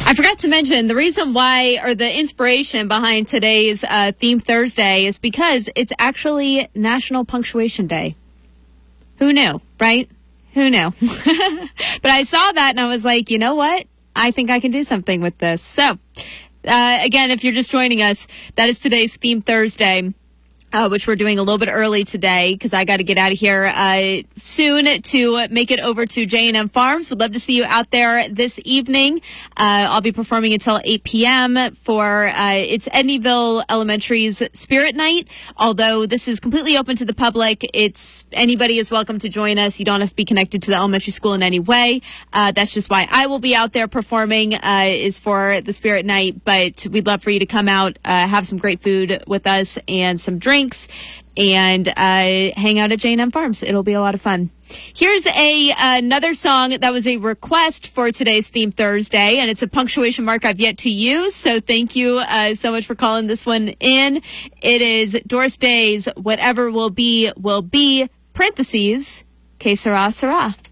I forgot to mention the reason why, or the inspiration behind today's Theme Thursday is because it's actually National Punctuation Day. Who knew, right? Who knew? But I saw that and I was like, you know what? I think I can do something with this. So, again, if you're just joining us, that is today's Theme Thursday. Which we're doing a little bit early today because I got to get out of here soon to make it over to J&M Farms. Would love to see you out there this evening. I'll be performing until 8 p.m. for it's Edneyville Elementary's Spirit Night. Although this is completely open to the public, it's anybody is welcome to join us. You don't have to be connected to the elementary school in any way. That's just why I will be out there performing is for the Spirit Night. But we'd love for you to come out, have some great food with us and some drinks. And hang out at J&M Farms. It'll be a lot of fun. Here's another song that was a request for today's Theme Thursday, and it's a punctuation mark I've yet to use, so thank you so much for calling this one in. It is Doris Day's Whatever Will Be, parentheses, que sera, sera.